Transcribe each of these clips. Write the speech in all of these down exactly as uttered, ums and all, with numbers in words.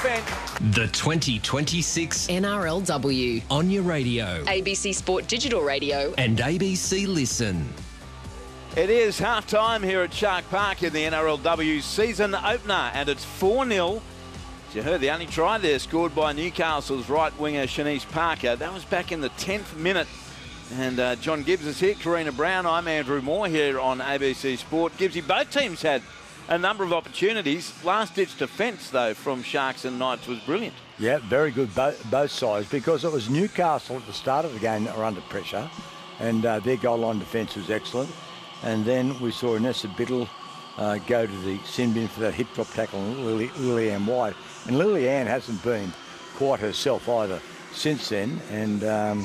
defence. The twenty twenty-six N R L W. on your radio A B C Sport Digital Radio. and A B C Listen. It is half-time here at Shark Park in the N R L W season opener, and it's four nil. As you heard, the only try there scored by Newcastle's right winger Shanice Parker. That was back in the tenth minute. And uh, John Gibbs is here, Karina Brown. I'm Andrew Moore here on A B C Sport. Gibbsy, both teams had a number of opportunities. Last-ditch defence, though, from Sharks and Knights was brilliant. Yeah, very good bo both sides, because it was Newcastle at the start of the game that were under pressure, and uh, their goal line defence was excellent. And then we saw Nessa Biddle uh, go to the sin bin for that hip drop tackle on Lily, Lily-Ann White. And Lily-Ann hasn't been quite herself either since then. And um,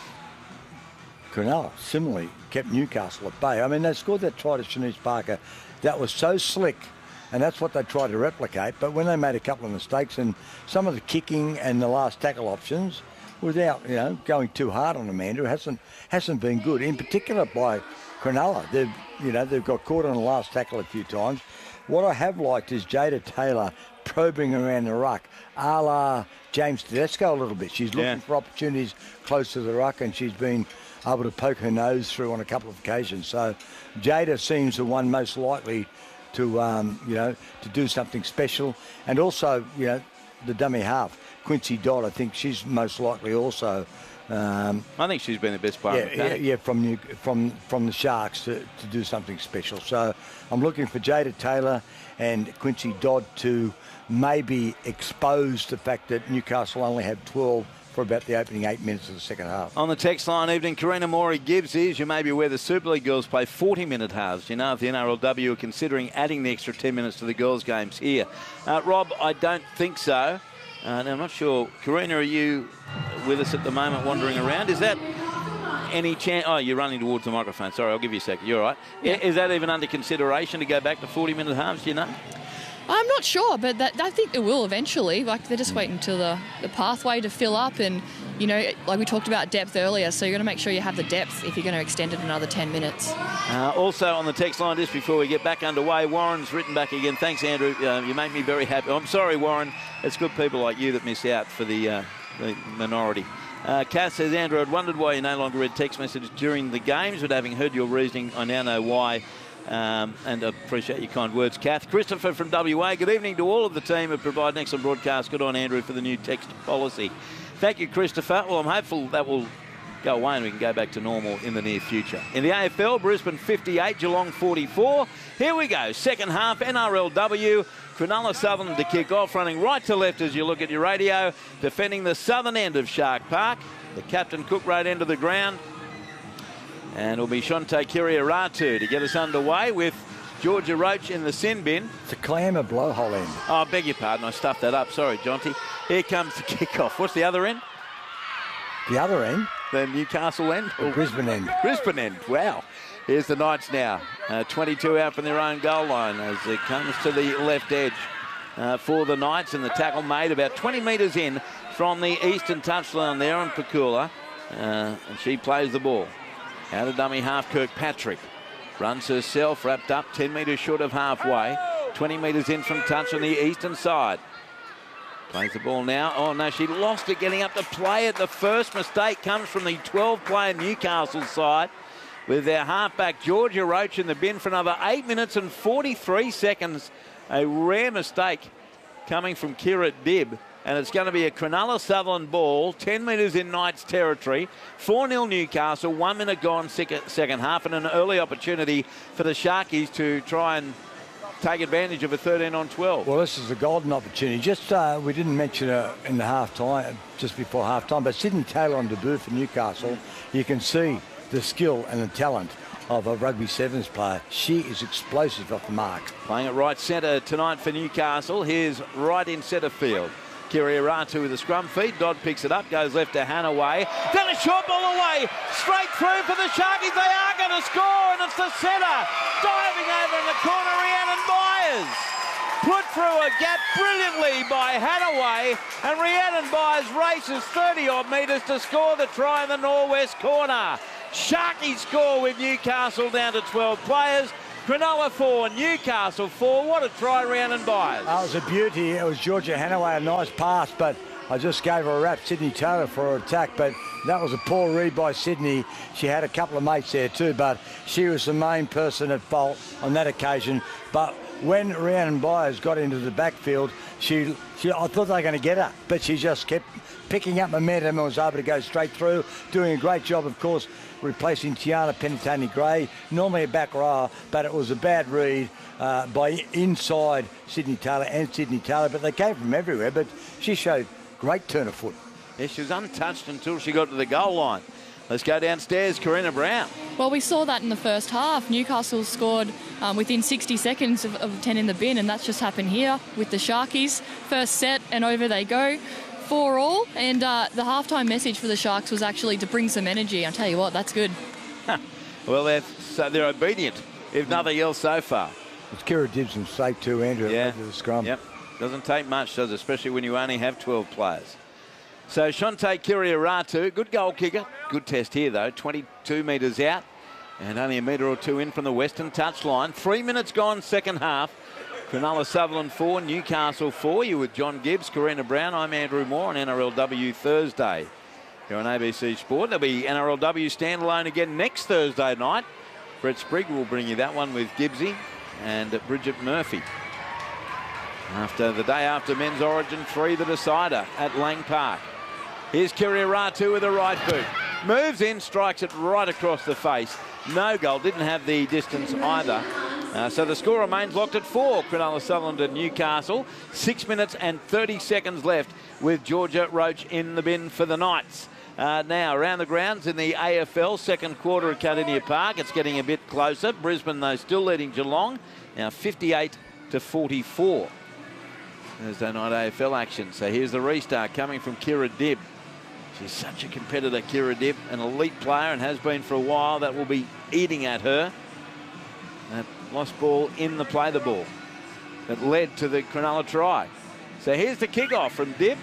Cronulla similarly kept Newcastle at bay. I mean, they scored that try to Shanice Parker. That was so slick, and that's what they tried to replicate. But when they made a couple of mistakes, and some of the kicking and the last tackle options, without you know going too hard on Amanda, hasn't hasn't been good. In particular by Cronulla, they've you know they've got caught on the last tackle a few times. What I have liked is Jada Taylor probing around the ruck, a la James Tedesco a little bit. She's looking Yeah. for opportunities close to the ruck, and she's been able to poke her nose through on a couple of occasions. So Jada seems the one most likely to, um, you know, to do something special. And also, you know, the dummy half, Quincy Dodd, I think she's most likely also. Um, I think she's been the best player. yeah, yeah, yeah, from New, from from the Sharks to, to do something special. So I'm looking for Jada Taylor and Quincy Dodd to maybe expose the fact that Newcastle only had twelve for about the opening eight minutes of the second half. On the text line, evening, Karina Morey Gibbs is, you may be aware the Super League girls play forty-minute halves. You know if the N R L W are considering adding the extra ten minutes to the girls' games here. Uh, Rob, I don't think so. Uh, now, I'm not sure. Karina, are you with us at the moment wandering around? Is that any chance? Oh, you're running towards the microphone. Sorry, I'll give you a second. You're all right. Yeah. Is that even under consideration to go back to forty-minute halves, do you know? I'm not sure, but that, I think it will eventually. Like, they're just waiting until the, the pathway to fill up, and, you know, like we talked about depth earlier, so you're going to make sure you have the depth if you're going to extend it another ten minutes. Uh, also on the text line, just before we get back underway, Warren's written back again. Thanks, Andrew. Uh, you make me very happy. I'm sorry, Warren. It's good people like you that miss out for the, uh, the minority. Uh, Kath says, Andrew, I'd wondered why you no longer read text messages during the games, but having heard your reasoning, I now know why. Um, and I appreciate your kind words, Kath. Christopher from W A, good evening to all of the team who provide an excellent broadcast. Good on Andrew for the new text policy. Thank you, Christopher. Well, I'm hopeful that will go away and we can go back to normal in the near future. In the A F L, Brisbane fifty-eight, Geelong forty-four. Here we go, second half, N R L W. Cronulla Southern to kick off, running right to left as you look at your radio, defending the southern end of Shark Park. The Captain Cook Road end of the ground. And it'll be Shante Kiriaratu to get us underway with Georgia Roach in the sin bin. It's a clamor blowhole end. Oh, I beg your pardon, I stuffed that up. Sorry, Jonty. Here comes the kickoff. What's the other end? The other end? The Newcastle end? The Brisbane end. Brisbane end, wow. Here's the Knights now. Uh, twenty-two out from their own goal line as it comes to the left edge uh, for the Knights, and the tackle made about twenty metres in from the eastern touchline there on Pakula. Uh, and she plays the ball. Out of dummy half, Kirkpatrick runs herself, wrapped up ten metres short of halfway. twenty metres in from touch on the eastern side. Plays the ball now. Oh, no, she lost it getting up to play it. The first mistake comes from the twelve-player Newcastle side with their halfback Georgia Roach in the bin for another eight minutes and forty-three seconds. A rare mistake coming from Kira Dibb. And it's going to be a Cronulla Southern ball, ten metres in Knights territory. four nil Newcastle, one minute gone second, second half, and an early opportunity for the Sharkies to try and take advantage of a thirteen on twelve. Well, this is a golden opportunity. Just uh, we didn't mention it in the half time, just before half time, but Sydney Taylor on debut for Newcastle, you can see the skill and the talent of a rugby sevens player. She is explosive off the mark. Playing at right centre tonight for Newcastle. Here's right in centre field. Kiriaratu with a scrum feed. Dodd picks it up, goes left to Hanaway. Then a short ball away, straight through for the Sharkies. They are going to score, and it's the centre. Diving over in the corner, Rhiannon Byers. Put through a gap brilliantly by Hanaway, and Rhiannon Byers races thirty-odd metres to score the try in the northwest corner. Sharkies score with Newcastle down to twelve players. Cronulla four, Newcastle four. What a try, round and byes. That was a beauty. It was Georgia Hanaway, a nice pass, but I just gave her a rap, Sydney Taylor, for her attack. But that was a poor read by Sydney. She had a couple of mates there too, but she was the main person at fault on that occasion. But when Rhiannon Byers got into the backfield, she, she I thought they were going to get her, but she just kept picking up momentum and was able to go straight through, doing a great job, of course, replacing Tiana Penitani-Gray, normally a back rower, but it was a bad read uh, by inside Sydney Taylor and Sydney Taylor, but they came from everywhere, but she showed great turn of foot. Yeah, she was untouched until she got to the goal line. Let's go downstairs, Karina Brown. Well, we saw that in the first half. Newcastle scored um, within sixty seconds of, of ten in the bin, and that's just happened here with the Sharkies. First set, and over they go. Four all, and uh, the halftime message for the Sharks was actually to bring some energy. I'll tell you what, that's good. Well, they're, so they're obedient, if nothing else so far. It's Kira Gibson's safe too, Andrew, yeah. at the scrum. Yep. Doesn't take much, does it? Especially when you only have twelve players. So Shante Kiriaratu, good goal kicker. Good test here, though. twenty-two metres out and only a metre or two in from the western touchline. Three minutes gone, second half. Cronulla Sutherland four, Newcastle four. You with John Gibbs, Karina Brown. I'm Andrew Moore on N R L W Thursday here on A B C Sport. There'll be N R L W standalone again next Thursday night. Brett Sprigg will bring you that one with Gibbsy and Bridget Murphy. After the day after men's Origin three, the decider at Lang Park. Here's Kiriaratu with a right boot. Moves in, strikes it right across the face. No goal, didn't have the distance either. Uh, so the score remains locked at four. Cronulla Sutherland and Newcastle. Six minutes and thirty seconds left with Georgia Roach in the bin for the Knights. Uh, now, around the grounds in the A F L, second quarter at Cardinia Park. It's getting a bit closer. Brisbane, though, still leading Geelong. Now fifty-eight to forty-four. Thursday night A F L action. So here's the restart coming from Kira Dibb. She's such a competitor, Kira Dibb, an elite player and has been for a while. That will be eating at her. That lost ball in the play the ball that led to the Cronulla try. So here's the kick-off from Dibb.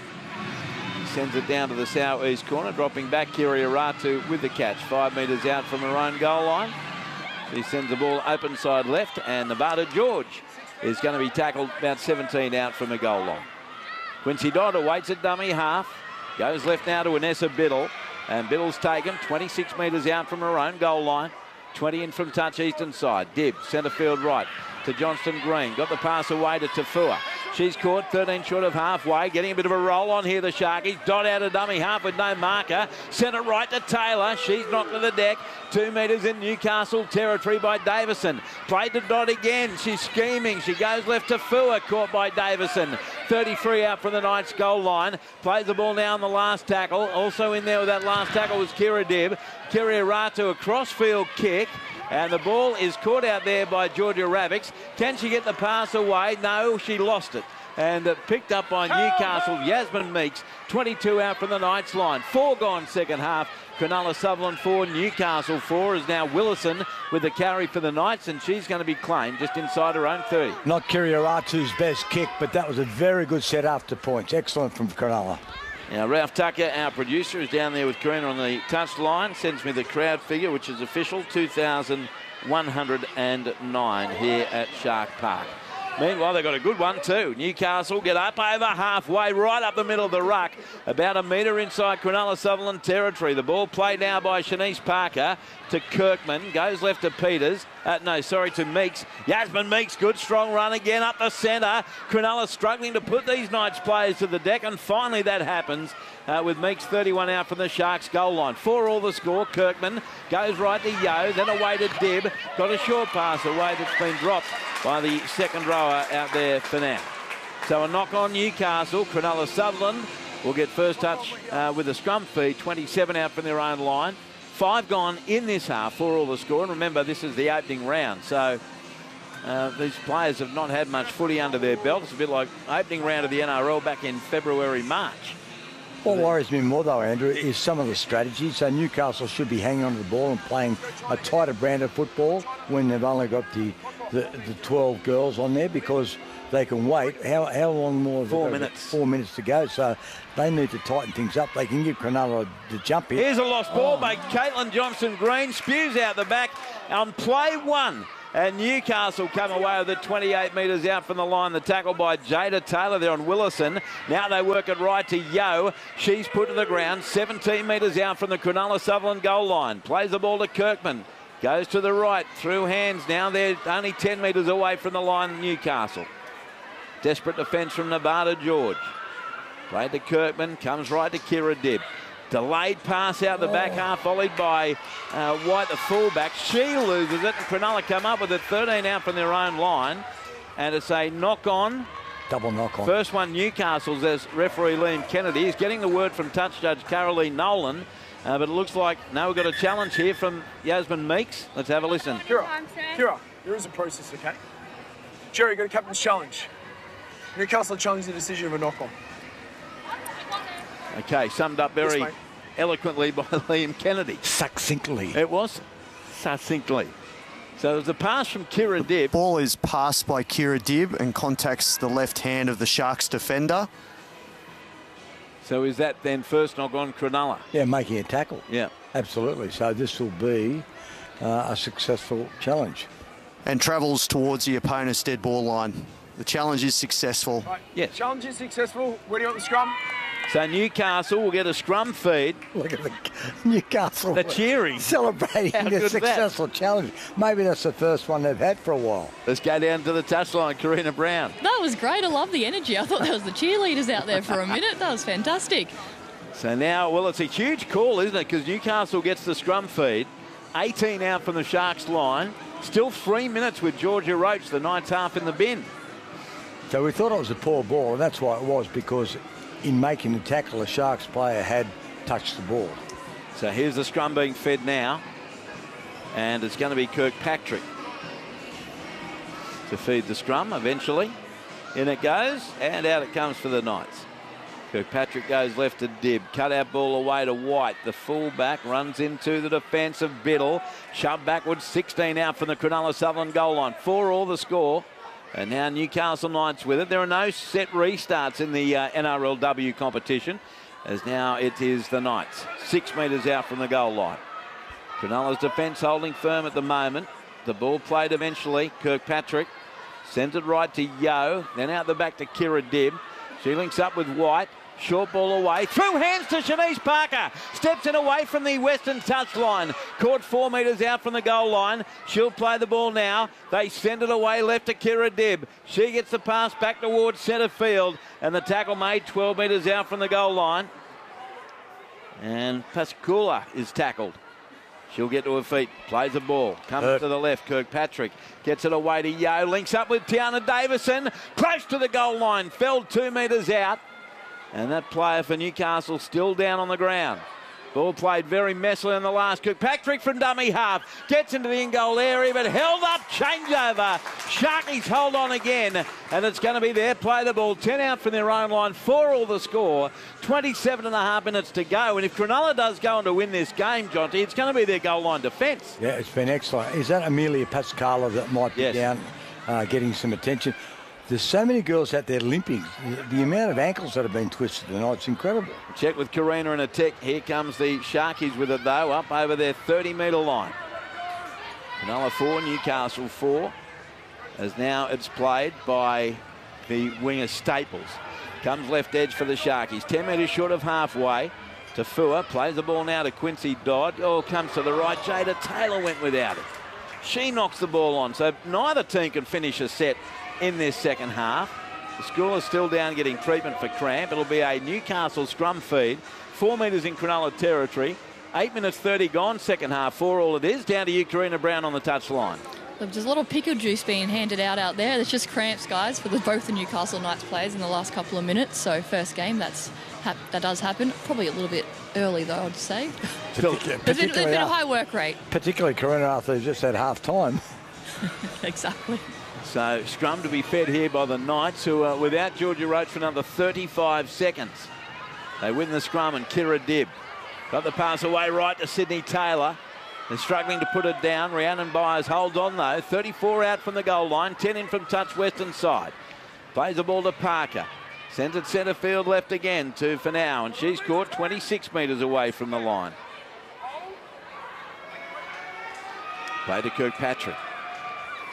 Sends it down to the southeast corner, dropping back Kiriaratu with the catch. Five metres out from her own goal line. She sends the ball open side left, and Nevada George is going to be tackled about seventeen out from the goal line. Quincy Dodd awaits at dummy half. Goes left now to Anessa Biddle. And Biddle's taken twenty-six metres out from her own goal line. twenty in from touch eastern side. Dibb, centre field right to Johnston Green. Got the pass away to Tafua. She's caught thirteen short of halfway. Getting a bit of a roll on here, the Sharkies. Dot out of dummy half with no marker. Centre right to Taylor. She's knocked to the deck. Two metres in Newcastle territory by Davison. Played to Dot again. She's scheming. She goes left to Fua. Caught by Davison. thirty-three out from the Knights goal line. Plays the ball now on the last tackle. Also in there with that last tackle was Kira Dibb. Kiriaratu, a cross-field kick. And the ball is caught out there by Georgia Ravix. Can she get the pass away? No, she lost it. And uh, picked up by Newcastle. Yasmin Meeks, twenty-two out from the Knights line. Four gone second half. Cronulla Sutherland four, Newcastle four is now Willison with the carry for the Knights, and she's going to be claimed just inside her own thirty. Not Kiriaratu's best kick, but that was a very good set after points. Excellent from Cronulla. Now, Ralph Tucker, our producer, is down there with Karina on the touch line. Sends me the crowd figure, which is official, two thousand one hundred nine here at Shark Park. Meanwhile, they've got a good one too. Newcastle get up over halfway, right up the middle of the ruck. About a metre inside Cronulla Sutherland territory. The ball played now by Shanice Parker to Kirkman. Goes left to Peters. Uh, no, sorry, to Meeks. Yasmin Meeks, good strong run again up the centre. Cronulla struggling to put these Knights players to the deck, and finally that happens uh, with Meeks thirty-one out from the Sharks goal line. Four all the score. Kirkman goes right to Yo, then away to Dibb. Got a short pass away that's been dropped by the second rower out there for now. So a knock on Newcastle. Cronulla Sutherland will get first touch uh, with a scrum feed. twenty-seven out from their own line. Five gone in this half, for all the score. And remember, this is the opening round. So uh, these players have not had much footy under their belt. It's a bit like opening round of the N R L back in February, March. What worries me more, though, Andrew, is some of the strategies. So Newcastle should be hanging on to the ball and playing a tighter brand of football when they've only got the, the, the twelve girls on there, because they can wait. How, how long more? Four minutes. Four minutes to go. So they need to tighten things up. They can give Cronulla the jump here. Here's a lost ball oh. by Caitlin Johnson-Green. Spews out the back on play one. And Newcastle come away with it twenty-eight metres out from the line. The tackle by Jada Taylor there on Willison. Now they work it right to Yo. She's put to the ground, seventeen metres out from the Cronulla Sutherland goal line. Plays the ball to Kirkman. Goes to the right, through hands. Now they're only ten metres away from the line, Newcastle. Desperate defence from Nevada George. Played to Kirkman, comes right to Kira Dibb. Delayed pass out the back half, volleyed by uh, White, the fullback. She loses it, and Cronulla come up with it, thirteen out from their own line. And it's a knock-on. Double knock-on. First one, Newcastle's, as referee Liam Kennedy. He's getting the word from touch judge Caroline Nolan. Uh, but it looks like, now we've got a challenge here from Yasmin Meeks. Let's have a listen. Kira, Kira, there is a process, okay? Jerry, got a captain's challenge. Newcastle challenged the decision of a knock-on. Okay, summed up very Yes, eloquently by Liam Kennedy. Succinctly. It was succinctly. So there's a pass from Kira Dibb. Ball is passed by Kira Dibb and contacts the left hand of the Sharks defender. So is that then first knock on Cronulla? Yeah, making a tackle. Yeah. Absolutely. So this will be uh, a successful challenge. And travels towards the opponent's dead ball line. The challenge is successful. Right. Yes. Challenge is successful. Where do you want the scrum? So Newcastle will get a scrum feed. Look at the Newcastle. The cheering. Celebrating How the good is that? successful challenge. Maybe that's the first one they've had for a while. Let's go down to the touchline, Karina Brown. That was great. I love the energy. I thought that was the cheerleaders out there for a minute. That was fantastic. So now, well, it's a huge call, isn't it? Because Newcastle gets the scrum feed. eighteen out from the Sharks line. Still three minutes with Georgia Roach, the ninth half in the bin. So we thought it was a poor ball, and that's why it was, because in making the tackle, the Sharks player had touched the ball. So here's the scrum being fed now. And it's going to be Kirkpatrick to feed the scrum eventually. In it goes, and out it comes for the Knights. Kirkpatrick goes left to Dibb. Cut out ball away to White. The fullback runs into the defence of Biddle. Shoved backwards, sixteen out from the Cronulla Sutherland goal line. Four all the score. And now Newcastle Knights with it. There are no set restarts in the uh, N R L W competition, as now it is the Knights. Six metres out from the goal line. Cronulla's defence holding firm at the moment. The ball played eventually. Kirkpatrick sends it right to Yo. Then out the back to Kira Dibb. She links up with White. Short ball away. Through hands to Shanice Parker. Steps in away from the Western touchline. Caught four metres out from the goal line. She'll play the ball now. They send it away left to Kira Dibb. She gets the pass back towards centre field. And the tackle made twelve metres out from the goal line. And Pascula is tackled. She'll get to her feet. Plays the ball. Comes Kirk. to the left. Kirkpatrick gets it away to Yo. Links up with Tiana Davison. Close to the goal line. Fell two metres out. And that player for Newcastle still down on the ground. Ball played very messily in the last. Kirkpatrick from dummy half. Gets into the in-goal area, but held up. Changeover. Sharkies hold on again. And it's going to be their play the ball. ten out from their own line. Four all the score. twenty-seven and a half minutes to go. And if Cronulla does go on to win this game, Jonty, it's going to be their goal line defence. Yeah, it's been excellent. Is that Amelia Pascala that might be Yes. down uh, getting some attention? There's so many girls out there limping. The, the amount of ankles that have been twisted tonight, it's incredible. Check with Karina and a tick. Here comes the Sharkies with it, though, up over their thirty metre line. Cronulla four, Newcastle four. As now it's played by the winger Staples. Comes left edge for the Sharkies. ten metres short of halfway. Tafua plays the ball now to Quincy Dodd. Oh, comes to the right. Jada Taylor went without it. She knocks the ball on. So neither team can finish a set in this second half. The score is still down, getting treatment for cramp. It'll be a Newcastle scrum feed. Four metres in Cronulla territory. Eight minutes thirty gone, second half. Four all it is. Down to you, Karina Brown, on the touchline. There's a lot of pickle juice being handed out out there. There's just cramps, guys, for the, both the Newcastle Knights players in the last couple of minutes. So first game, that's hap- that does happen. Probably a little bit early, though, I'd say. Particularly, There's been, there's been a after, high work rate. particularly Corona after they just had half time. Exactly. So scrum to be fed here by the Knights, who are without Georgia Roach for another thirty-five seconds. They win the scrum, and Kira Dibb got the pass away right to Sydney Taylor. They're struggling to put it down. Rhiannon Byers holds on, though. thirty-four out from the goal line, ten in from touch western side. Plays the ball to Parker. Sends it centre field left again to Finau, and she's caught twenty-six metres away from the line. Play to Kirkpatrick.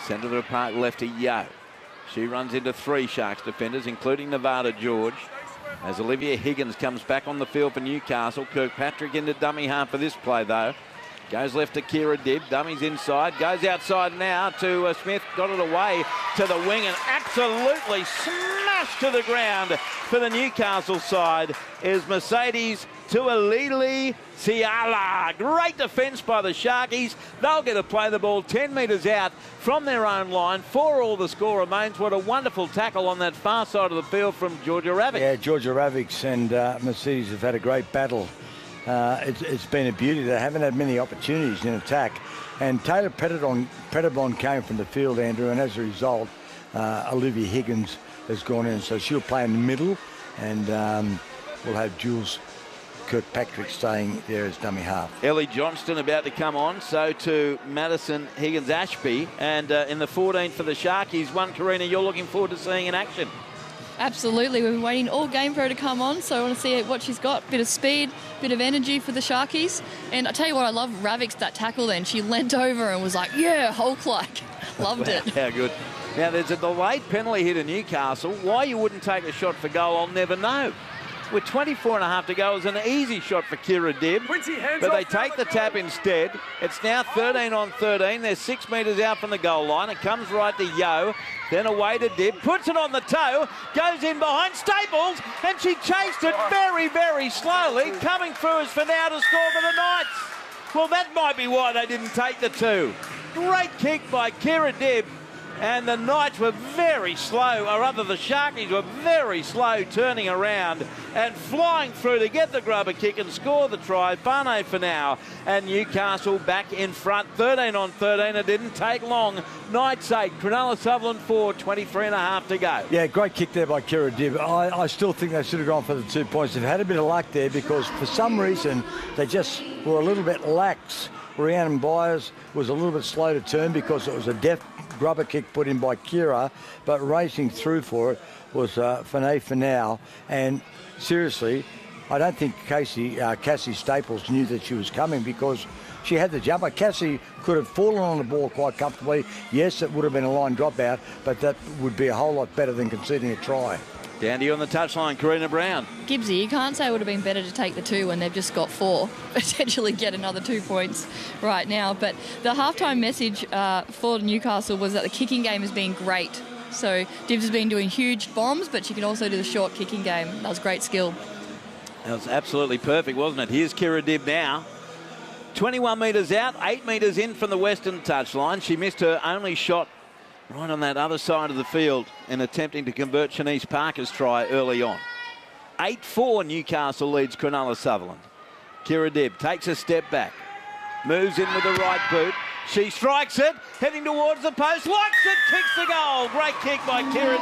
Centre of the park left to Yo. She runs into three Sharks defenders, including Nevada George. As Olivia Higgins comes back on the field for Newcastle. Kirkpatrick into dummy half for this play, though. Goes left to Kira Dibb. Dummy's inside. Goes outside now to uh, Smith. Got it away to the wing and absolutely smashed to the ground for the Newcastle side is Mercedes Tuilili Ciala. Great defence by the Sharkies. They'll get to play the ball ten metres out from their own line. Four all the score remains. What a wonderful tackle on that far side of the field from Georgia Ravik. Yeah, Georgia Ravik and uh, Mercedes have had a great battle. Uh, it's, it's been a beauty. They haven't had many opportunities in attack. And Taylor Pettibon, Pettibon came from the field, Andrew, and as a result, uh, Olivia Higgins has gone in. So she'll play in the middle, and um, we'll have Jules Kirkpatrick staying there as dummy half. Ellie Johnston about to come on, so to Madison Higgins-Ashby. And uh, in the fourteen for the Sharkies, one Karina you're looking forward to seeing in action. Absolutely. We've been waiting all game for her to come on, so I want to see what she's got. Bit of speed, bit of energy for the Sharkies. And I tell you what, I love Ravik's that tackle then. She leant over and was like, yeah, Hulk-like. Loved Wow, it. How good. Now, there's a delayed penalty here to Newcastle. Why you wouldn't take a shot for goal, I'll never know. With twenty-four and a half to go, it was an easy shot for Kira Dibb. Quincy, hands But they off, take the tap instead. It's now thirteen on thirteen. They're six metres out from the goal line. It comes right to Yo. Then away to Dibb. Puts it on the toe. Goes in behind Staples. And she chased it very, very slowly. Coming through as for now to score for the Knights. Well, that might be why they didn't take the two. Great kick by Kira Dibb. And the Knights were very slow, or rather the Sharkies were very slow turning around and flying through to get the grubber kick and score the try. Fane for now, and Newcastle back in front, thirteen on thirteen. It didn't take long. Knights eight, Cronulla Sutherland four, twenty-three and a half to go. Yeah, great kick there by Kira Dibb. I, I still think they should have gone for the two points. They've had a bit of luck there because for some reason they just were a little bit lax. Rhiannon Byers was a little bit slow to turn because it was a deft rubber kick put in by Kira, but racing through for it was uh, Fane Fanau. And seriously, I don't think Casey, uh, Cassie Staples knew that she was coming because she had the jumper. Cassie could have fallen on the ball quite comfortably. Yes, it would have been a line dropout, but that would be a whole lot better than conceding a try. Dandy on the touchline, Karina Brown. Gibbsy, you can't say it would have been better to take the two when they've just got four. Potentially get another two points right now. But the halftime message uh, for Newcastle was that the kicking game has been great. So Dibbs has been doing huge bombs, but she can also do the short kicking game. That was great skill. That was absolutely perfect, wasn't it? Here's Kira Dibb now. twenty-one metres out, eight metres in from the western touchline. She missed her only shot right on that other side of the field in attempting to convert Shanice Parker's try early on. eight four Newcastle leads Cronulla Sutherland. Kira Dibb takes a step back. Moves in with the right boot. She strikes it, heading towards the post. Likes it, kicks the goal. Great kick by Kira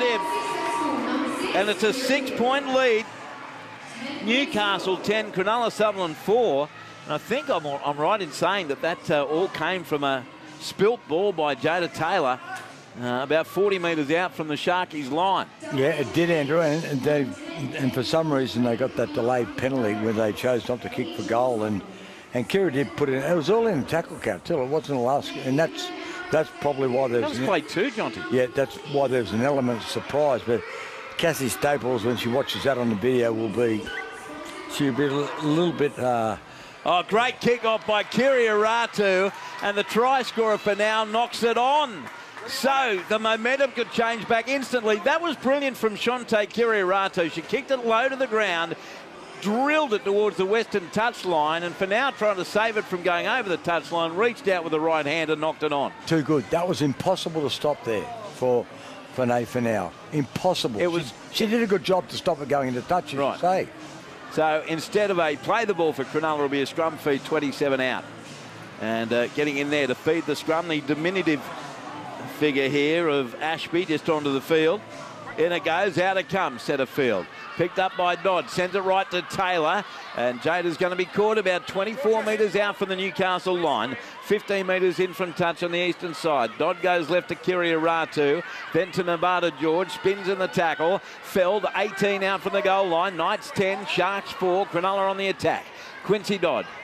Dibb. And it's a six-point lead. Newcastle ten, Cronulla Sutherland four. And I think I'm, I'm right in saying that that uh, all came from a spilt ball by Jada Taylor. Uh, about forty metres out from the Sharkies line. Yeah, it did, Andrew, and, and, they, and for some reason they got that delayed penalty where they chose not to kick for goal, and and Kira did put it in. It was all in the tackle count too. It wasn't the last, and that's that's probably why there's. That was play two, Jonty. Yeah, that's why there's an element of surprise. But Cassie Staples, when she watches that on the video, will be she'll be a little bit. Uh, Oh, great kick off by Kiria Ratu, and the try scorer for now knocks it on. So the momentum could change back instantly. That was brilliant from Shante Kiriarato. She kicked it low to the ground, drilled it towards the western touchline, and for now trying to save it from going over the touchline, reached out with the right hand and knocked it on. Too good. That was impossible to stop there for Fane Fanau. Impossible. It was. She, she did a good job to stop it going into touch, you right. should say. So instead of a play the ball for Cronulla, it'll be a scrum feed, twenty-seven out. And uh, getting in there to feed the scrum, the diminutive figure here of Ashby just onto the field. In it goes, out it comes, centre field. Picked up by Dodd, sends it right to Taylor. And Jada's going to be caught about twenty-four metres out from the Newcastle line. fifteen metres in from touch on the eastern side. Dodd goes left to Kiriaratu, then to Nevada George, spins in the tackle. Feld, eighteen out from the goal line. Knights ten, Sharks four, Cronulla on the attack. Quincy Dodd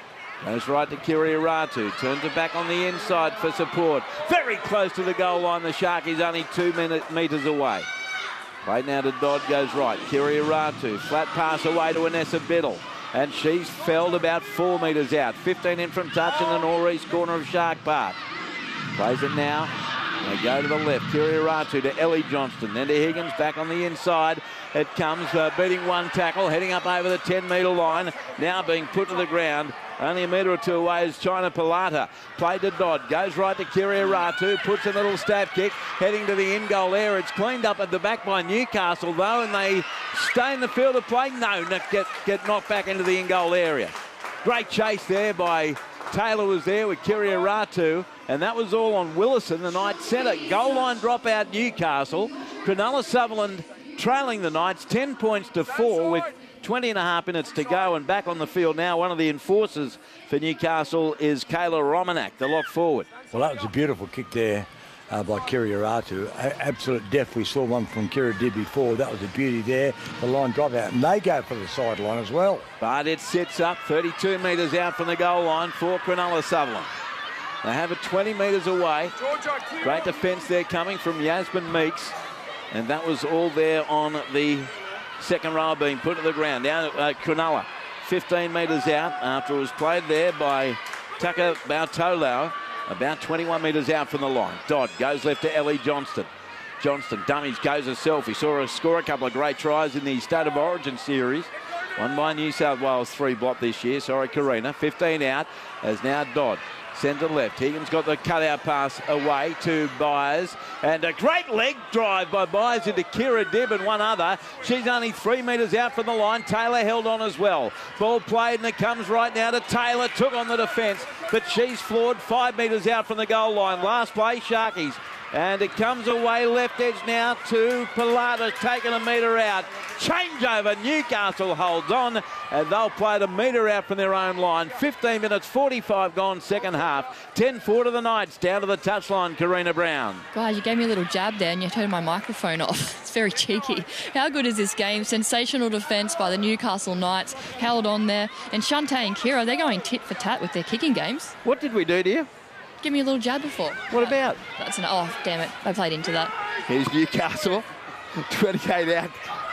Goes right to Kiriaratu. Turns it back on the inside for support. Very close to the goal line. The Sharkies only two minute, metres away. Played now to Dodd, goes right. Kiriaratu. Flat pass away to Anessa Biddle. And she's felled about four metres out. fifteen in from touch in the northeast corner of Shark Park. Plays it now. They go to the left. Kiriaratu to Ellie Johnston. Then to Higgins back on the inside. It comes uh, beating one tackle. Heading up over the ten metre line. Now being put to the ground. Only a metre or two away is China Pilata. Played to Dodd. Goes right to Kiriaratu. Puts a little stab kick. Heading to the in-goal area. It's cleaned up at the back by Newcastle though. And they stay in the field of play. No, get, get knocked back into the in-goal area. Great chase there by Taylor was there with Kiriaratu. And that was all on Willison, the Knights centre. Goal line dropout Newcastle. Cronulla Sutherland trailing the Knights ten points to four with twenty and a half minutes to go, and back on the field now. One of the enforcers for Newcastle is Kayla Romanak, the lock forward. Well, that was a beautiful kick there uh, by Kiriaratu. Absolute depth. We saw one from Kira did before. That was a beauty there. The line dropout, and they go for the sideline as well. But it sits up thirty-two metres out from the goal line for Cronulla Sutherland. They have it twenty metres away. Great defence there coming from Yasmin Meeks. And that was all there on the second row being put to the ground. Down at uh, Cronulla, fifteen metres out after it was played there by Tucker Bautolo. About twenty-one metres out from the line. Dodd goes left to Ellie Johnston. Johnston dummies, goes herself. He saw her score a couple of great tries in the State of Origin series. One by New South Wales, three block this year. Sorry, Karina. fifteen out as now Dodd. Centre left. Higgins got the cutout pass away to Byers. And a great leg drive by Byers into Kira Dibb and one other. She's only three metres out from the line. Taylor held on as well. Ball played and it comes right now to Taylor. Took on the defence, but she's floored five metres out from the goal line. Last play, Sharkies. And it comes away left edge now to Pilata, taking a metre out. Changeover, Newcastle holds on, and they'll play the metre out from their own line. fifteen minutes, forty-five gone, second half. ten four to the Knights, down to the touchline, Karina Brown. Guys, you gave me a little jab there and you turned my microphone off. It's very cheeky. How good is this game? Sensational defence by the Newcastle Knights. Held on there. And Shante and Kira, they're going tit for tat with their kicking games. What did we do to you? Give me a little jab before. What about? That's an, oh, damn it. I played into that. Here's Newcastle. twenty-eight out.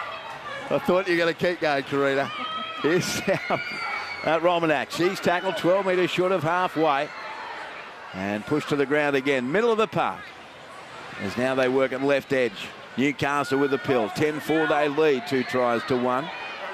I thought you were going to keep going, Karina. Here's now uh, Romanak. She's tackled twelve metres short of halfway. And pushed to the ground again. Middle of the park. As now they work at left edge. Newcastle with the pill. ten four they lead. Two tries to one.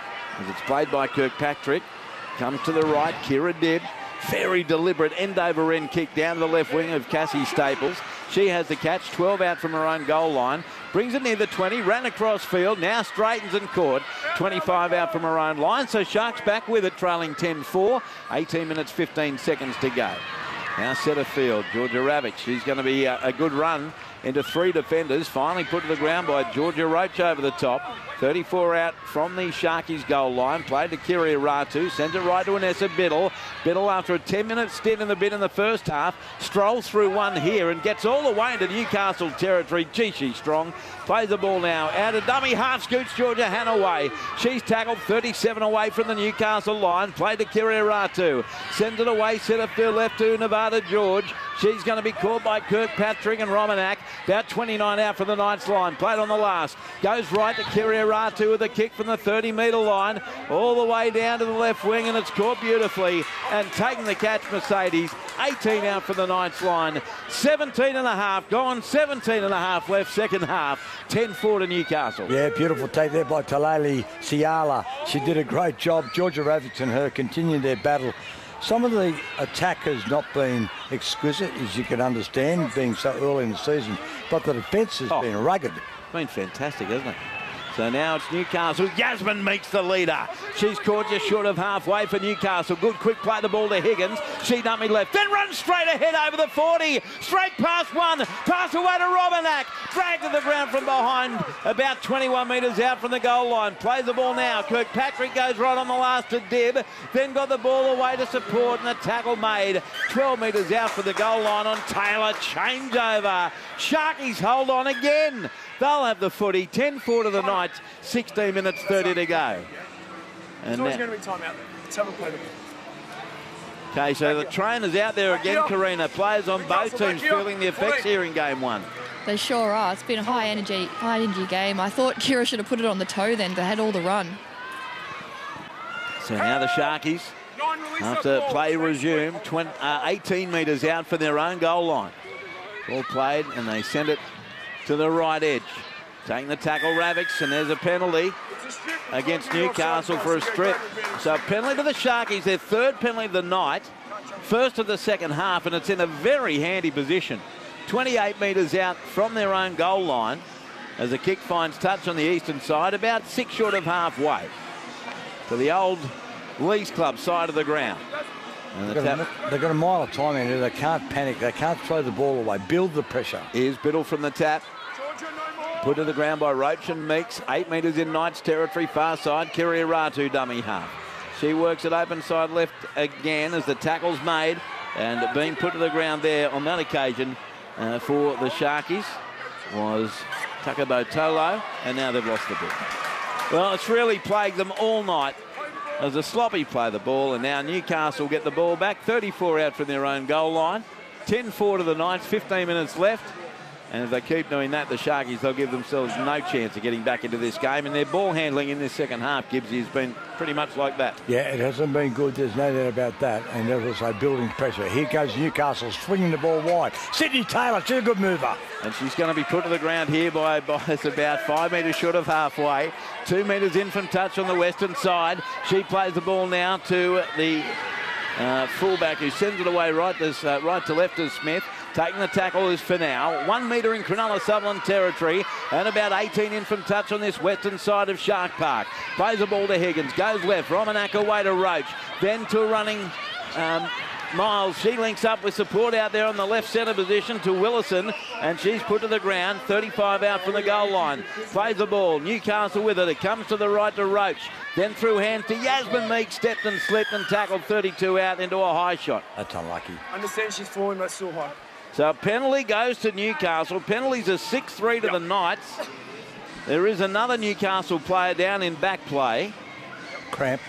As it's played by Kirkpatrick. Comes to the right. Kira Dibb. Very deliberate end over end kick down to the left wing of Cassie Staples. She has the catch, twelve out from her own goal line. Brings it near the twenty, ran across field, now straightens and caught. twenty-five out from her own line, so Sharks back with it, trailing ten four. eighteen minutes, fifteen seconds to go. Now centre field, Georgia Ravic. She's going to be a, a good run into three defenders. Finally put to the ground by Georgia Roach over the top. thirty-four out from the Sharkies goal line. Played to Kiriaratu. Sends it right to Anessa Biddle. Biddle, after a ten minute stint in the bin in the first half, strolls through one here and gets all the way into Newcastle territory. Gee, she's strong. Plays the ball now. Out of dummy half scoots Georgia Hanaway. She's tackled thirty-seven away from the Newcastle line. Played to Kiriaratu. Sends it away. Centre field left to Nevada George. She's going to be caught by Kirkpatrick and Romanak. About twenty-nine out for the Knights line. Played on the last. Goes right to Kiriaratu with a kick from the thirty metre line. All the way down to the left wing, and it's caught beautifully. And taking the catch, Mercedes. eighteen out for the Knights line. seventeen and a half gone. seventeen and a half left second half. ten four to Newcastle. Yeah, beautiful take there by Talali Ciala. She did a great job. Georgia Ravic and her continued their battle. Some of the attack has not been exquisite, as you can understand, being so early in the season. But the defence has oh, been rugged. It's been fantastic, hasn't it? So now it's Newcastle. Yasmin Meeks the leader. She's caught just short of halfway for Newcastle. Good quick play the ball to Higgins. She dummy left. Then runs straight ahead over the forty. Straight past one. Pass away to Romanak. Dragged to the ground from behind. About twenty-one metres out from the goal line. Plays the ball now. Kirkpatrick goes right on the last to Dibb. Then got the ball away to support and the tackle made. twelve metres out for the goal line on Taylor. Changeover. Sharkies hold on again. They'll have the footy. ten four to the Knights. sixteen minutes, thirty to go. There's always going to be time out there. Let's have a play the ball. Okay, so the trainer's out there again, Karina. Players on both teams feeling the effects here in game one. They sure are. It's been a high energy, high energy game. I thought Kira should have put it on the toe then. They had all the run. So now the Sharkies, after play resumed, twenty, uh, eighteen metres out for their own goal line. Ball played, and they send it to the right edge. Taking the tackle, Ravix, and there's a penalty against Newcastle for a strip. So a penalty to the Sharkies, their third penalty of the night, first of the second half, and it's in a very handy position. twenty-eight metres out from their own goal line as the kick finds touch on the eastern side, about six short of halfway to the old Lees Club side of the ground. And the they've, got a, they've got a mile of time in here. They can't panic. They can't throw the ball away. Build the pressure. Here's Biddle from the tap. Put to the ground by Roach and Meeks. Eight metres in Knights territory, far side. Kiriaratu dummy half. She works it open side left again as the tackle's made and being put to the ground there on that occasion uh, for the Sharkies was Takabotolo, and now they've lost the ball. Well, it's really plagued them all night as a sloppy play the ball, and now Newcastle get the ball back. thirty-four out from their own goal line. ten four to the Knights, fifteen minutes left. And if they keep doing that, the Sharkies, they'll give themselves no chance of getting back into this game. And their ball handling in this second half, Gibbsy, has been pretty much like that. Yeah, it hasn't been good. There's no doubt about that. And as I say, building pressure. Here goes Newcastle, swinging the ball wide. Sydney Taylor, she's a good mover. And she's going to be put to the ground here by, by it's about five metres short of halfway. Two metres in from touch on the western side. She plays the ball now to the uh, fullback who sends it away right to, uh, right to left as Smith. Taking the tackle is Finau. One metre in Cronulla Sutherland territory and about eighteen in from touch on this western side of Shark Park. Plays the ball to Higgins. Goes left. Romanak away to Roach. Then to running um, Miles. She links up with support out there on the left centre position to Willison, and she's put to the ground. thirty-five out from the goal line. Plays the ball. Newcastle with it. It comes to the right to Roach. Then through hands to Yasmin Meek. Stepped and slipped and tackled thirty-two out into a high shot. That's unlucky. I understand she's falling, but still high. So penalty goes to Newcastle. Penalties are six three to yep. the Knights. There is another Newcastle player down in back play. Cramp.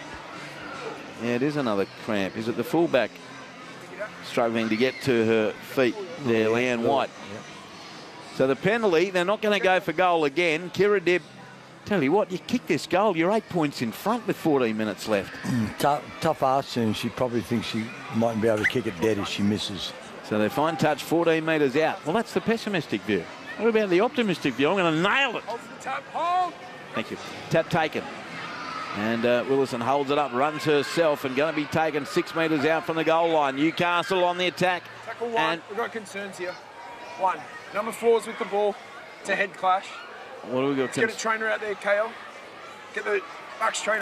Yeah, it is another cramp. Is it the fullback struggling to get to her feet there, Leanne White? Yep. So the penalty, they're not going to go for goal again. Kira Dibb, tell you what, you kick this goal, you're eight points in front with fourteen minutes left. tough, tough ask, and she probably thinks she mightn't be able to kick it dead if she misses. So they find touch fourteen metres out. Well, that's the pessimistic view. What about the optimistic view? I'm going to nail it. Hold the tap, hold. Thank you. Tap taken. And uh, Willison holds it up, runs herself, and going to be taken six metres out from the goal line. Newcastle on the attack. Tackle one. And we've got concerns here. One. Number four's with the ball. It's a head clash. What do we got? Let's get a trainer out there, K L. Get the Bucks trainer.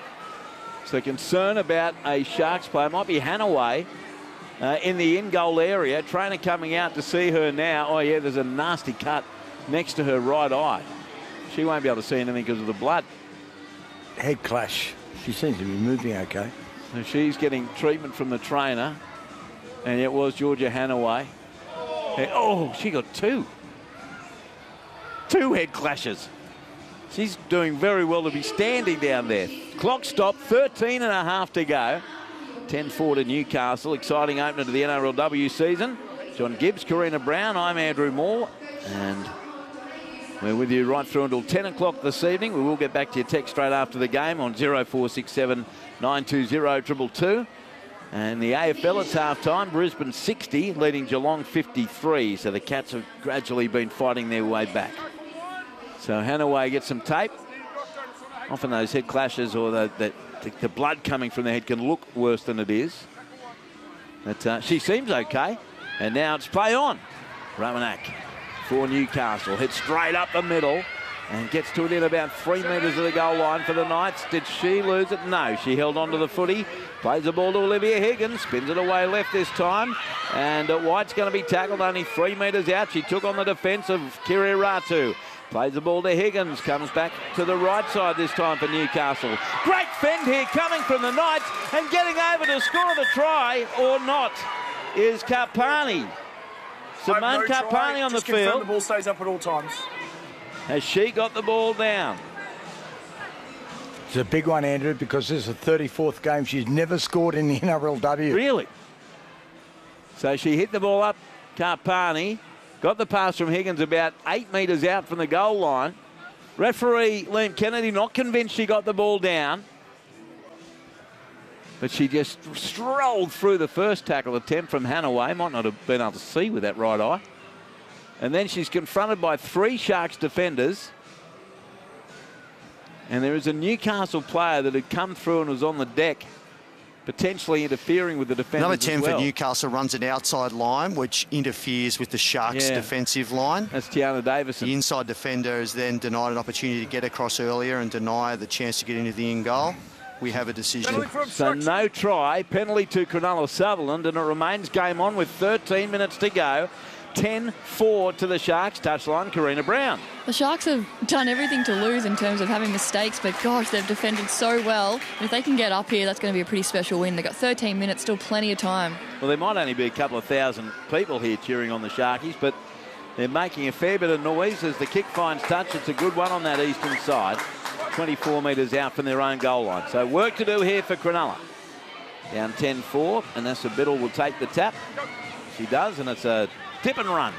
So concern about a Sharks player. Might be Hanaway. Uh, in the in-goal area, trainer coming out to see her now. Oh, yeah, there's a nasty cut next to her right eye. She won't be able to see anything because of the blood. Head clash. She seems to be moving okay. So she's getting treatment from the trainer. And it was Georgia Hanaway. And, oh, she got two. Two head clashes. She's doing very well to be standing down there. Clock stopped, thirteen and a half to go. ten four to Newcastle. Exciting opener to the N R L W season. John Gibbs, Karina Brown, I'm Andrew Moore. And we're with you right through until ten o'clock this evening. We will get back to your text straight after the game on zero four six seven nine two zero two two two. And the A F L, it's half-time. Brisbane sixty, leading Geelong fifty-three. So the Cats have gradually been fighting their way back. So Hanaway gets some tape. Often those head clashes or the, the The, the blood coming from the head can look worse than it is. But uh, she seems okay. And now it's play on. Romanak for Newcastle. Hits straight up the middle and gets to it in about three metres of the goal line for the Knights. Did she lose it? No. She held on to the footy. Plays the ball to Olivia Higgins. Spins it away left this time. And uh, White's going to be tackled only three metres out. She took on the defence of Kiriaratu. Plays the ball to Higgins, comes back to the right side this time for Newcastle. Great fend here coming from the Knights, and getting over to score the try or not is Karpani. Simone no Karpani on Just the field. The ball stays up at all times. Has she got the ball down? It's a big one, Andrew, because this is the thirty-fourth game she's never scored in the N R L W. Really? So she hit the ball up, Carpani. Got the pass from Higgins about eight metres out from the goal line. Referee Liam Kennedy not convinced she got the ball down. But she just strolled through the first tackle attempt from Hanaway. Might not have been able to see with that right eye. And then she's confronted by three Sharks defenders. And there is a Newcastle player that had come through and was on the deck, potentially interfering with the defenders. Number ten as well. for Newcastle runs an outside line, which interferes with the Sharks' Yeah. defensive line. That's Tiana Davison. The inside defender is then denied an opportunity to get across earlier and deny the chance to get into the in goal. We have a decision. Penalty for So obstruction. no try, penalty to Cronulla Sutherland, and it remains game on with thirteen minutes to go. ten four to the Sharks touchline, Karina Brown. The Sharks have done everything to lose in terms of having mistakes, but gosh, they've defended so well. And if they can get up here, that's going to be a pretty special win. They've got thirteen minutes, still plenty of time. Well, there might only be a couple of thousand people here cheering on the Sharkies, but they're making a fair bit of noise as the kick finds touch. It's a good one on that eastern side, twenty-four metres out from their own goal line. So work to do here for Cronulla. Down ten four, and Nessa Biddle will take the tap. She does, and it's a tip and run.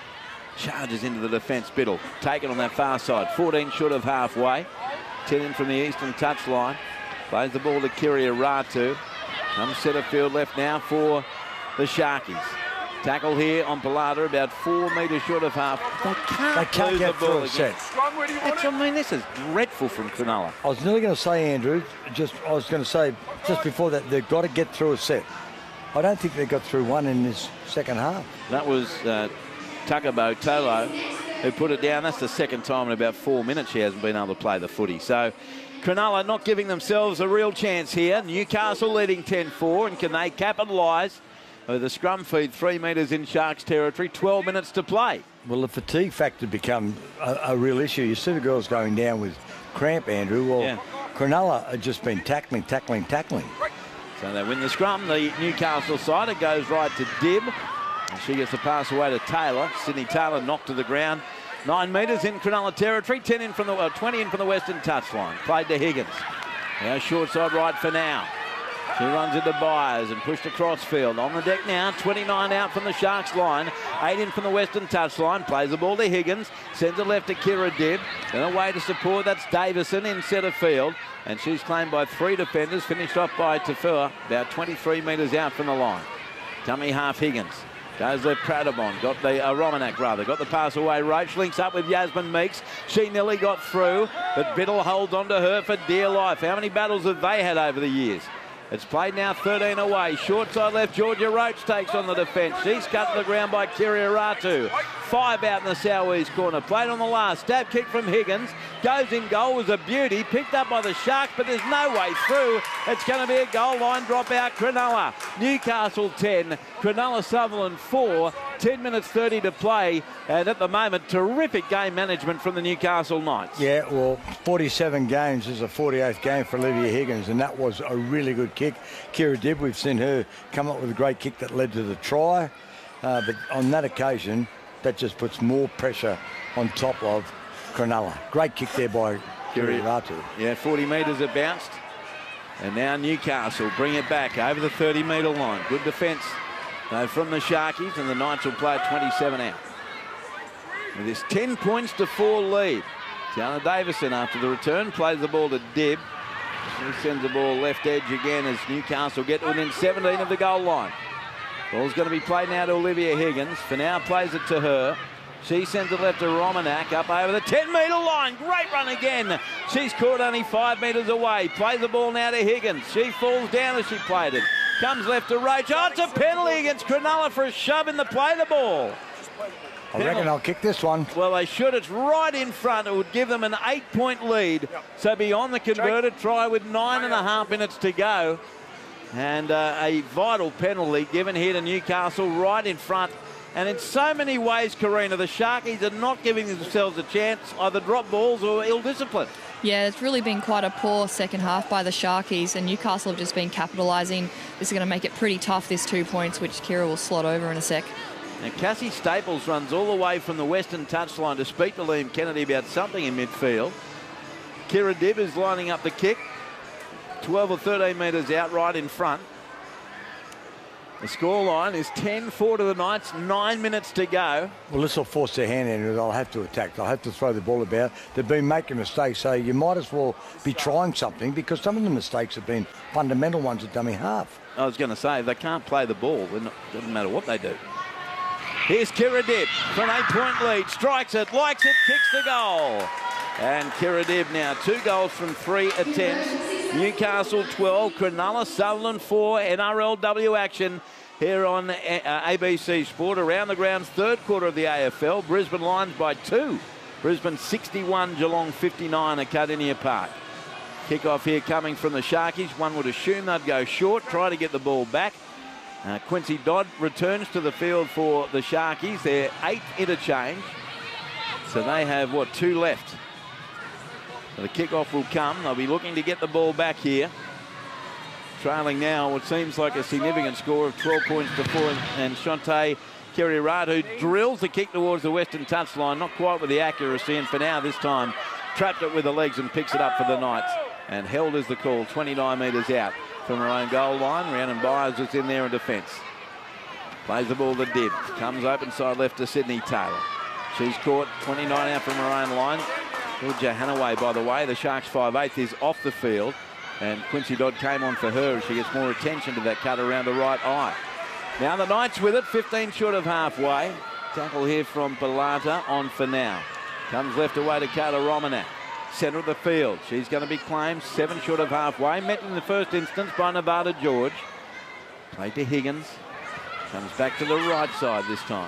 Charges into the defence. Biddle taken on that far side. fourteen short of halfway. ten in from the eastern touchline. Plays the ball to Kiria Ratu. Comes centre field left now for the Sharkies. Tackle here on Pilata, about four metres short of half. They can't, They can't lose get the through ball a again. set. Scrum, where do you want That's, it? I mean, this is dreadful from Cronulla. I was nearly going to say, Andrew, just I was going to say just before that, they've got to get through a set. I don't think they got through one in this second half. That was uh, Takabo Tolo who put it down. That's the second time in about four minutes she hasn't been able to play the footy. So Cronulla not giving themselves a real chance here. Newcastle leading ten four, and can they capitalise with a scrum feed three metres in Sharks territory, twelve minutes to play. Well, the fatigue factor become a, a real issue. You see the girls going down with cramp, Andrew. Well, Yeah. Cronulla have just been tackling, tackling, tackling. So they win the scrum. The Newcastle side, it goes right to Dibb. And she gets the pass away to Taylor. Sydney Taylor knocked to the ground. Nine metres in Cronulla territory. Ten in from the uh, twenty in from the western touchline. Played to Higgins. Now short side right for now. She runs into Byers and pushed across field. On the deck now, twenty-nine out from the Sharks line. Eight in from the western touchline. Plays the ball to Higgins. Sends it left to Kira Dibb. Then away to support. That's Davison in centre field. And she's claimed by three defenders. Finished off by Tafua. About twenty-three metres out from the line. Dummy half Higgins. Goes left Pradabon. Got the, uh, Romanak rather. Got the pass away. Roach links up with Yasmin Meeks. She nearly got through. But Biddle holds on to her for dear life. How many battles have they had over the years? It's played now thirteen away. Short side left, Georgia Roach takes on the defence. She's cut to the ground by Kiria Ratu. Five out in the southeast corner. Played on the last. Stab kick from Higgins. Goes in goal. Was a beauty. Picked up by the Sharks, but there's no way through. It's going to be a goal line dropout. Cronulla. Newcastle ten. Cronulla Sutherland four. ten minutes thirty to play. And at the moment, terrific game management from the Newcastle Knights. Yeah, well, forty-seven games is a forty-eighth game for Olivia Higgins, and that was a really good kick. Kira Dibb, we've seen her come up with a great kick that led to the try. Uh, but on that occasion, that just puts more pressure on top of Cronulla. Great kick there by Kira Ratu. Yeah, forty metres it bounced. And now Newcastle bring it back over the thirty metre line. Good defence uh, from the Sharkies, and the Knights will play twenty-seven out. With this ten points to four lead. Tiana Davison after the return plays the ball to Dibb. She sends the ball left edge again as Newcastle get within seventeen of the goal line. Ball's going to be played now to Olivia Higgins. For now plays it to her. She sends it left to Romanak up over the ten metre line. Great run again. She's caught only five metres away. Plays the ball now to Higgins. She falls down as she played it. Comes left to Roach. Oh, it's a penalty against Cronulla for a shove in the play the ball. I reckon I'll kick this one. Well, they should. It's right in front. It would give them an eight-point lead. So beyond the converted try with nine and a half minutes to go. And uh, a vital penalty given here to Newcastle right in front. And in so many ways, Karina, the Sharkies are not giving themselves a chance, either drop balls or ill-discipline. Yeah, it's really been quite a poor second half by the Sharkies, and Newcastle have just been capitalising. This is going to make it pretty tough, this two points, which Kira will slot over in a sec. Now, Cassie Staples runs all the way from the western touchline to speak to Liam Kennedy about something in midfield. Kira Dibb is lining up the kick. twelve or thirteen metres out, right in front. The scoreline is ten four to the Knights, nine minutes to go. Well, this will force their hand in, and they'll have to attack. They'll have to throw the ball about. They've been making mistakes, so you might as well be trying something, because some of the mistakes have been fundamental ones at dummy half. I was going to say, they can't play the ball. It doesn't matter what they do. Here's Kira Dibb for an eight-point lead. Strikes it, likes it, kicks the goal. And Kira Dibb now two goals from three attempts. Newcastle twelve, Cronulla Sutherland four. N R L W action here on uh, A B C Sport. Around the grounds, third quarter of the A F L. Brisbane Lions by two. Brisbane sixty-one, Geelong fifty-nine at Cardinia Park. Kick-off here coming from the Sharkies. One would assume they'd go short, try to get the ball back. Uh, Quincy Dodd returns to the field for the Sharkies. Their eighth interchange. So they have, what, two left. So the kick-off will come. They'll be looking to get the ball back here. Trailing now what seems like a significant score of twelve points to four. And Shante Kiriaratu drills the kick towards the western touchline. Not quite with the accuracy. And for now, this time, trapped it with the legs and picks it up for the Knights. And held is the call, twenty-nine metres out from her own goal line. Rhiannon Byers is in there in defence. Plays the ball to Dibb. Comes open side left to Sydney Taylor. She's caught twenty-nine out from her own line. Georgia Hanaway, by the way, the Sharks five eighth is off the field. And Quincy Dodd came on for her as she gets more attention to that cut around the right eye. Now the Knights with it, fifteen short of halfway. Tackle here from Balata on for now. Comes left away to Kayla Romanak. Centre of the field. She's going to be claimed seven short of halfway. Met in the first instance by Nevada George. Played to Higgins. Comes back to the right side this time.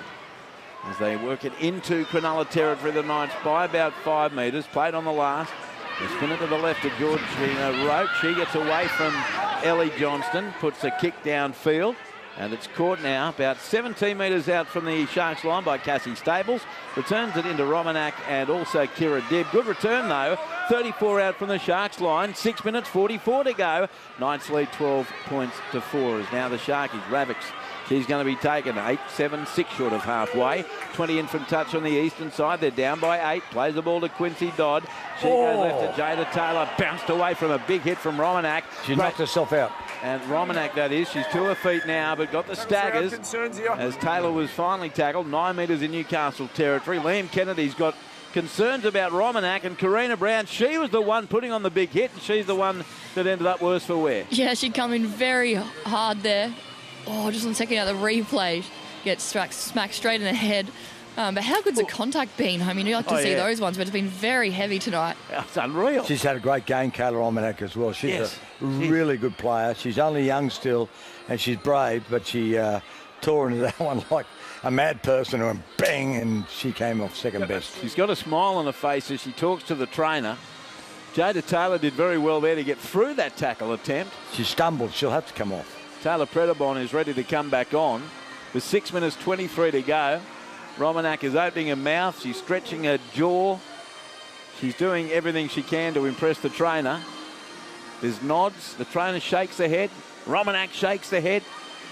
As they work it into Cronulla territory, the Knights by about five metres. Played on the last. They spin it to the left to Georgina Roach. She gets away from Ellie Johnston. Puts a kick downfield. And it's caught now about seventeen metres out from the Sharks line by Cassie Staples. Returns it into Romanak and also Kira Dibb. Good return though. thirty-four out from the Sharks line. Six minutes forty-four to go. Knights lead twelve points to four as now the Sharkies. Ravix. She's going to be taken eight, seven, six short of halfway. twenty in from touch on the eastern side. They're down by eight. Plays the ball to Quincy Dodd. She oh. goes left to Jada Taylor. Bounced away from a big hit from Romanak. She knocked herself out. And Romanak, that is. She's to her feet now, but got the staggers as Taylor was finally tackled. Nine metres in Newcastle territory. Liam Kennedy's got concerns about Romanak, and Karina Brown, she was the one putting on the big hit, and she's the one that ended up worse for wear. Yeah, she'd come in very hard there. Oh, just on checking out the replay, gets smacked, smacked straight in the head. Um, but how good's the contact been? I mean, you like to oh, see yeah. those ones, but it's been very heavy tonight. It's unreal. She's had a great game, Kayla Romanak, as well. She's yes. a really good player. She's only young still, and she's brave, but she uh, tore into that one like a mad person and went bang, and she came off second best. She's got a smile on her face as she talks to the trainer. Jada Taylor did very well there to get through that tackle attempt. She stumbled. She'll have to come off. Taylor Predabon is ready to come back on. With six minutes twenty-three to go. Romanak is opening her mouth. She's stretching her jaw. She's doing everything she can to impress the trainer. There's nods. The trainer shakes her head. Romanak shakes the head.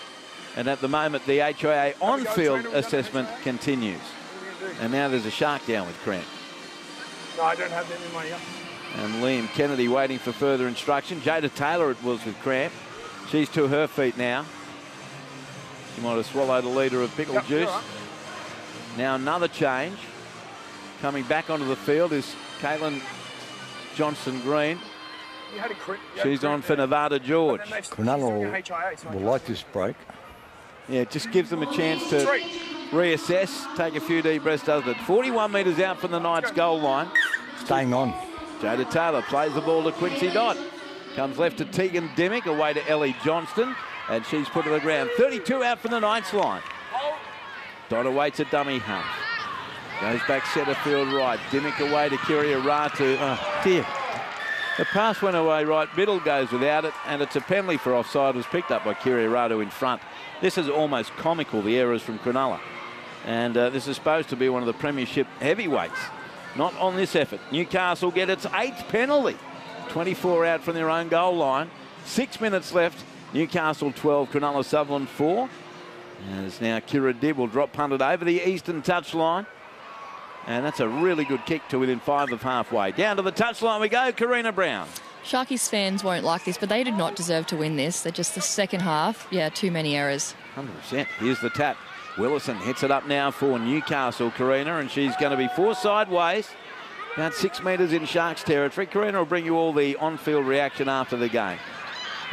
And at the moment, the H I A on-field assessment continues. And now there's a Shark down with cramp. No, I don't have them in my ear. And Liam Kennedy waiting for further instruction. Jada Taylor it was with cramp. She's to her feet now. She might have swallowed a litre of pickle yep, juice. Right. Now another change. Coming back onto the field is Caitlin Johnson-Green. She's on for Nevada George. Cronulla will like this break. Yeah, it just gives them a chance to reassess, take a few deep breaths, doesn't it? forty-one metres out from the Knights goal line. Staying on. Jada Taylor plays the ball to Quincy Dodd. Comes left to Tegan Dimmick, away to Ellie Johnston. And she's put to the ground. thirty-two out from the Knights line. Dodd awaits a dummy half. Goes back centre field right. Dimmick away to Kiriaratu. Oh, dear. The pass went away right. Middle goes without it. And it's a penalty for offside. It was picked up by Kiriaratu in front. This is almost comical, the errors from Cronulla. And uh, this is supposed to be one of the premiership heavyweights. Not on this effort. Newcastle get its eighth penalty. twenty-four out from their own goal line. Six minutes left. Newcastle twelve, Cronulla Sutherland four. As now Kira Dibb will drop punted over the eastern touchline. And that's a really good kick to within five of halfway. Down to the touchline we go, Karina Brown. Sharkies fans won't like this, but they did not deserve to win this. They're just the second half. Yeah, too many errors. one hundred percent. Here's the tap. Willison hits it up now for Newcastle, Karina, and she's going to be four sideways. About six metres in Sharks territory. Karina will bring you all the on-field reaction after the game.